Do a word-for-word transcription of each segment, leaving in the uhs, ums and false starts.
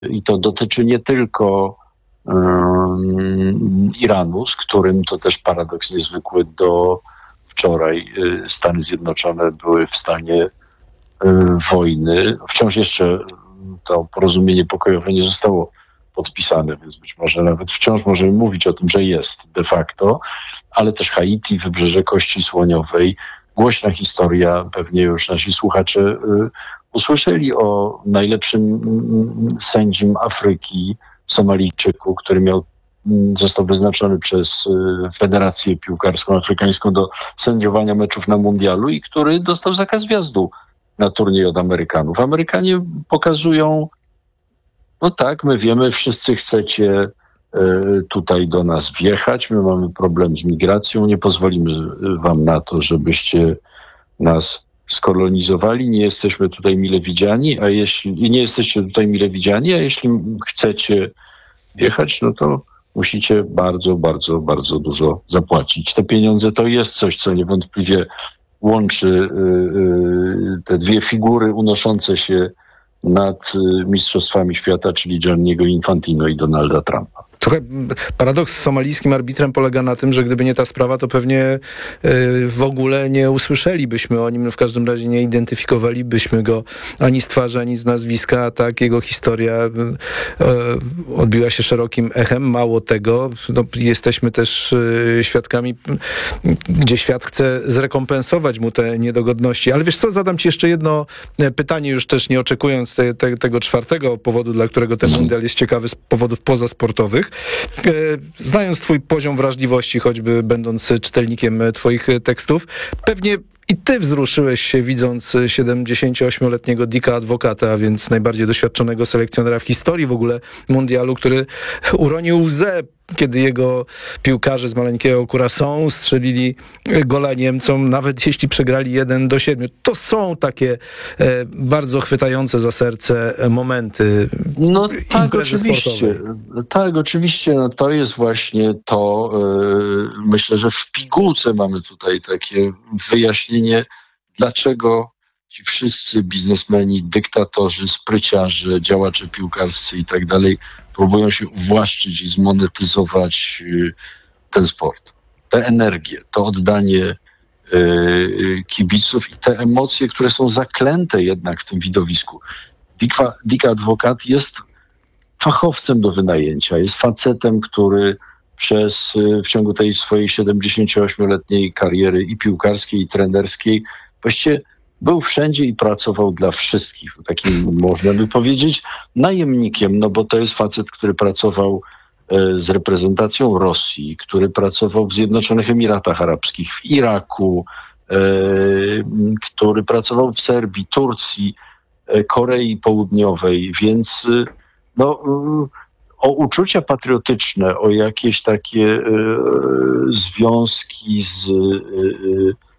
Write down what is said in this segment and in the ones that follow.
I to dotyczy nie tylko um, Iranu, z którym to też paradoks niezwykły do wczoraj Stany Zjednoczone były w stanie wojny. Wciąż jeszcze to porozumienie pokojowe nie zostało podpisane, więc być może nawet wciąż możemy mówić o tym, że jest de facto, ale też Haiti, Wybrzeże Kości Słoniowej. Głośna historia, pewnie już nasi słuchacze usłyszeli o najlepszym sędzim Afryki, Somalijczyku, który miał, został wyznaczony przez Federację Piłkarską Afrykańską do sędziowania meczów na mundialu i który dostał zakaz wjazdu na turniej od Amerykanów. Amerykanie pokazują, no tak, my wiemy, wszyscy chcecie tutaj do nas wjechać, my mamy problem z migracją, nie pozwolimy wam na to, żebyście nas skolonizowali, nie jesteśmy tutaj mile widziani, a jeśli nie jesteście tutaj mile widziani, a jeśli chcecie wjechać, no to musicie bardzo, bardzo, bardzo dużo zapłacić. Te pieniądze to jest coś, co niewątpliwie łączy te dwie figury unoszące się nad mistrzostwami świata, czyli Gianniego Infantino i Donalda Trumpa. Trochę paradoks z somalijskim arbitrem polega na tym, że gdyby nie ta sprawa, to pewnie w ogóle nie usłyszelibyśmy o nim, w każdym razie nie identyfikowalibyśmy go ani z twarzy, ani z nazwiska. Tak, jego historia odbiła się szerokim echem. Mało tego, no, jesteśmy też świadkami, gdzie świat chce zrekompensować mu te niedogodności. Ale wiesz co, zadam ci jeszcze jedno pytanie, już też nie oczekując te, te, tego czwartego powodu, dla którego ten mundial jest ciekawy z powodów pozasportowych. Znając twój poziom wrażliwości, choćby będąc czytelnikiem twoich tekstów, pewnie i ty wzruszyłeś się, widząc siedemdziesięcioośmioletniego Dicka Advocata, a więc najbardziej doświadczonego selekcjonera w historii w ogóle mundialu, który uronił łzę, kiedy jego piłkarze z maleńkiego Curaçao strzelili gola Niemcom, nawet jeśli przegrali jeden do siedmiu. To są takie e, bardzo chwytające za serce momenty. No tak, oczywiście. Tak, oczywiście. No, to jest właśnie to, e, myślę, że w pigułce mamy tutaj takie wyjaśnienie, dlaczego ci wszyscy biznesmeni, dyktatorzy, spryciarze, działacze piłkarscy i tak dalej próbują się uwłaszczyć i zmonetyzować ten sport. Tę energię, to oddanie y, kibiców i te emocje, które są zaklęte jednak w tym widowisku. Dick Advocat jest fachowcem do wynajęcia, jest facetem, który przez, w ciągu tej swojej siedemdziesięcioośmioletniej kariery i piłkarskiej, i trenerskiej właściwie był wszędzie i pracował dla wszystkich. Takim, można by powiedzieć, najemnikiem, no bo to jest facet, który pracował e, z reprezentacją Rosji, który pracował w Zjednoczonych Emiratach Arabskich, w Iraku, e, który pracował w Serbii, Turcji, e, Korei Południowej, więc e, no, e, o uczucia patriotyczne, o jakieś takie e, związki z e,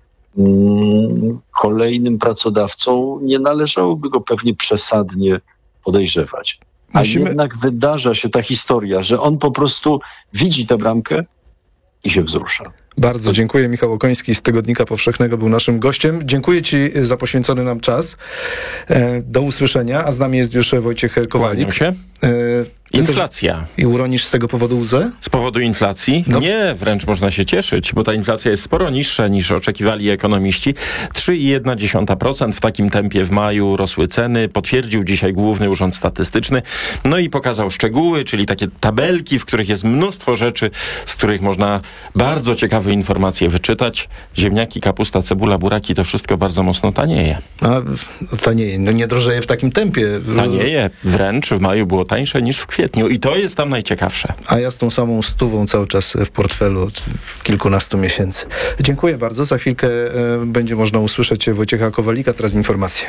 kolejnym pracodawcą, nie należałoby go pewnie przesadnie podejrzewać. A Musimy... jednak wydarza się ta historia, że on po prostu widzi tę bramkę i się wzrusza. Bardzo dziękuję. Michał Okoński z Tygodnika Powszechnego był naszym gościem. Dziękuję ci za poświęcony nam czas. Do usłyszenia. A z nami jest już Wojciech Kowalik. Się. Inflacja. I uronisz z tego powodu łzę? Z powodu inflacji? No. Nie, wręcz można się cieszyć, bo ta inflacja jest sporo niższa niż oczekiwali ekonomiści. trzy i jedna dziesiąta procent w takim tempie w maju rosły ceny. Potwierdził dzisiaj Główny Urząd Statystyczny. No i pokazał szczegóły, czyli takie tabelki, w których jest mnóstwo rzeczy, z których można bardzo ciekawe informacje wyczytać. Ziemniaki, kapusta, cebula, buraki, to wszystko bardzo mocno tanieje. A tanieje, no nie drożeje w takim tempie. Tanieje, wręcz w maju było tańsze niż w kwietniu i to jest tam najciekawsze. A ja z tą samą stówą cały czas w portfelu od kilkunastu miesięcy. Dziękuję bardzo. Za chwilkę e, będzie można usłyszeć Wojciecha Kowalika. Teraz informacje.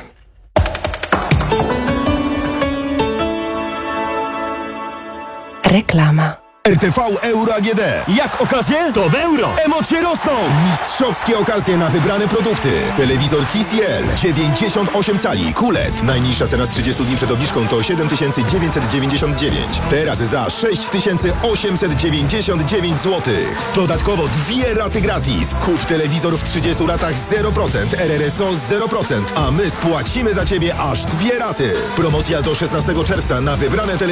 Reklama. R T V Euro A G D. Jak okazje? To w euro. Emocje rosną. Mistrzowskie okazje na wybrane produkty. Telewizor T C L dziewięćdziesiąt osiem cali Q L E D. Najniższa cena z trzydziestu dni przed obniżką to siedem tysięcy dziewięćset dziewięćdziesiąt dziewięć. Teraz za sześć tysięcy osiemset dziewięćdziesiąt dziewięć złotych. Dodatkowo dwie raty gratis. Kup telewizor w trzydziestu ratach zero procent, R R S O zero procent, a my spłacimy za Ciebie aż dwie raty. Promocja do szesnastego czerwca na wybrane telewizje.